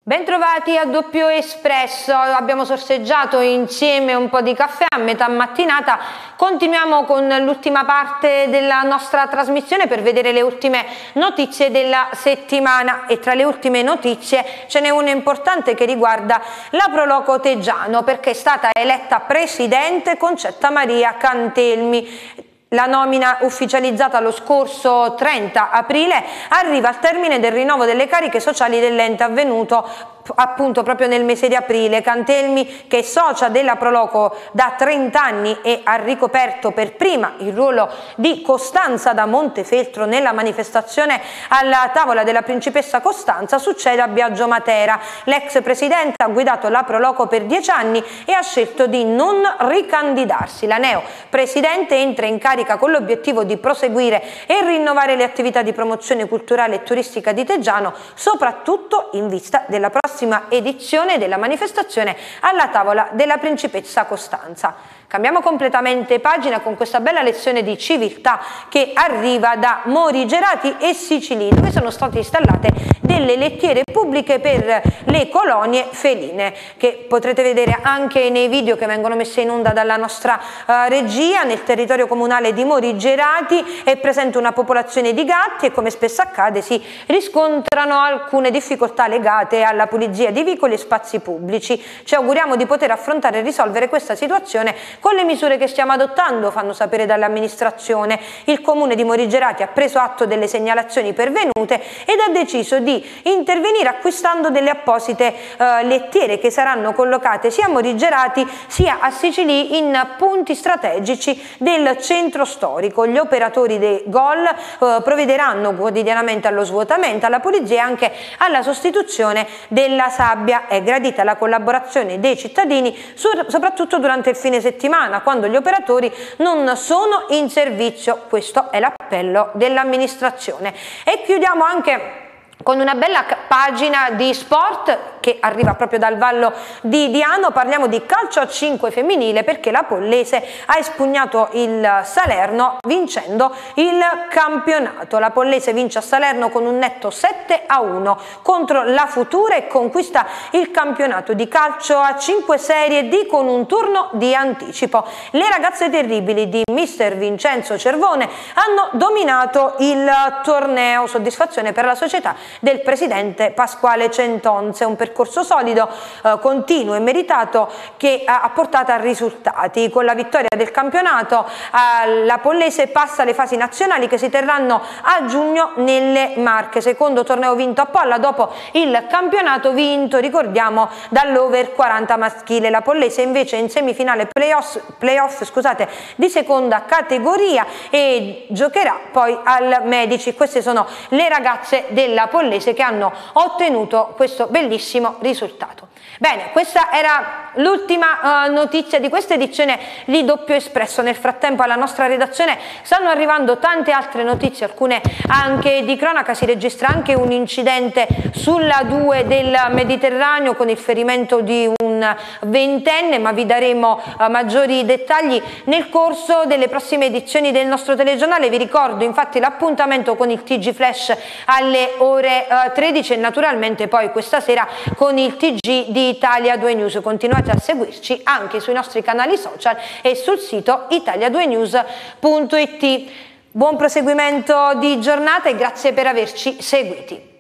Bentrovati a Doppio Espresso, abbiamo sorseggiato insieme un po' di caffè a metà mattinata, continuiamo con l'ultima parte della nostra trasmissione per vedere le ultime notizie della settimana e tra le ultime notizie ce n'è una importante che riguarda la Pro Loco Teggiano perché è stata eletta presidente Concetta Maria Cantelmi. La nomina ufficializzata lo scorso 30 aprile arriva al termine del rinnovo delle cariche sociali dell'ente avvenuto appunto proprio nel mese di aprile. Cantelmi, che è socia della Pro Loco da 30 anni e ha ricoperto per prima il ruolo di Costanza da Montefeltro nella manifestazione alla tavola della principessa Costanza, succede a Biagio Matera. L'ex presidente ha guidato la Pro Loco per 10 anni e ha scelto di non ricandidarsi. La neo presidente entra in carica con l'obiettivo di proseguire e rinnovare le attività di promozione culturale e turistica di Teggiano, soprattutto in vista della prossima edizione della manifestazione alla tavola della principessa Costanza. Cambiamo completamente pagina con questa bella lezione di civiltà che arriva da Morigerati e Sicilì, dove sono state installate delle lettiere pubbliche per le colonie feline, che potrete vedere anche nei video che vengono messi in onda dalla nostra regia. Nel territorio comunale di Morigerati è presente una popolazione di gatti e, come spesso accade, si riscontrano alcune difficoltà legate alla pulizia di vicoli e spazi pubblici. Ci auguriamo di poter affrontare e risolvere questa situazione con le misure che stiamo adottando, fanno sapere dall'amministrazione. Il comune di Morigerati ha preso atto delle segnalazioni pervenute ed ha deciso di intervenire acquistando delle apposite lettiere che saranno collocate sia a Morigerati sia a Sicilì in punti strategici del centro storico. Gli operatori dei GOL provvederanno quotidianamente allo svuotamento, alla pulizia e anche alla sostituzione della sabbia. È gradita la collaborazione dei cittadini soprattutto durante il fine settimana, quando gli operatori non sono in servizio. Questo è l'appello dell'amministrazione. E chiudiamo anche con una bella pagina di sport che arriva proprio dal Vallo di Diano. Parliamo di calcio a 5 femminile perché la Pollese ha espugnato il Salerno vincendo il campionato. La Pollese vince a Salerno con un netto 7-1 contro la Futura e conquista il campionato di calcio a 5 Serie D con un turno di anticipo. Le ragazze terribili di mister Vincenzo Cervone hanno dominato il torneo, soddisfazione per la società del presidente Pasquale Centonze. Un percorso solido, continuo e meritato che ha portato a risultati. Con la vittoria del campionato la Pollese passa alle fasi nazionali che si terranno a giugno nelle Marche, secondo torneo vinto a Polla dopo il campionato vinto, ricordiamo, dall'Over 40 maschile. La Pollese invece è in semifinale playoff di seconda categoria e giocherà poi al Medici. Queste sono le ragazze della Pollese che hanno ottenuto questo bellissimo risultato. Bene, questa era l'ultima notizia di questa edizione di Doppio Espresso. Nel frattempo alla nostra redazione stanno arrivando tante altre notizie, alcune anche di cronaca. Si registra anche un incidente sulla 2 del Mediterraneo con il ferimento di un ventenne, ma vi daremo maggiori dettagli nel corso delle prossime edizioni del nostro telegiornale. Vi ricordo infatti l'appuntamento con il TG Flash alle ore 13 e naturalmente poi questa sera con il TG di Italia 2 News. Continuate a seguirci anche sui nostri canali social e sul sito italia2news.it. Buon proseguimento di giornata e grazie per averci seguiti.